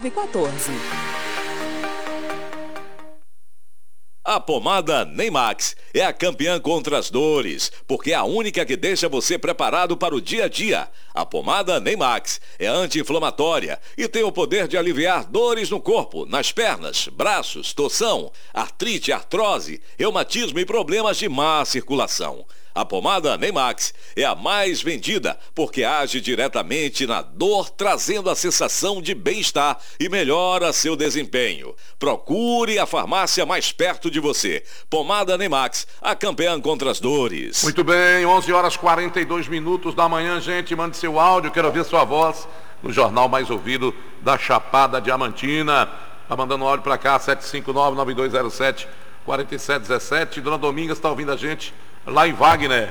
9914. A pomada Neymax é a campeã contra as dores, porque é a única que deixa você preparado para o dia a dia. A pomada Neymax é anti-inflamatória e tem o poder de aliviar dores no corpo, nas pernas, braços, torção, artrite, artrose, reumatismo e problemas de má circulação. A pomada Neymax é a mais vendida porque age diretamente na dor, trazendo a sensação de bem-estar e melhora seu desempenho. Procure a farmácia mais perto de você. Pomada Neymax, a campeã contra as dores. Muito bem, 11h42 da manhã, gente. Mande seu áudio, quero ouvir sua voz no jornal mais ouvido da Chapada Diamantina. Tá mandando um áudio para cá, 759-9207-4717. Dona Domingas está ouvindo a gente lá em Wagner.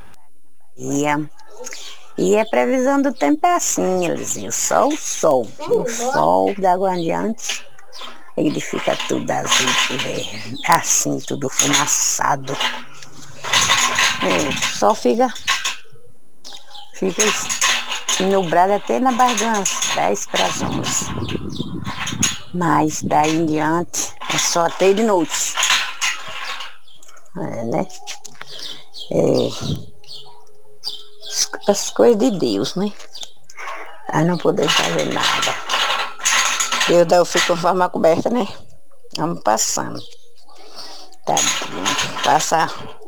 E a previsão do tempo é assim, Elisinho, só o sol da água adiante, ele fica tudo azul, assim, tudo fumaçado. Só fica nublado até na base de umas 10 para as 11. Mas daí em diante é só até de noite. Né? As coisas de Deus, né? Aí não podemos fazer nada. Eu fico com forma coberta, né? Vamos passando. Tá bom. Passa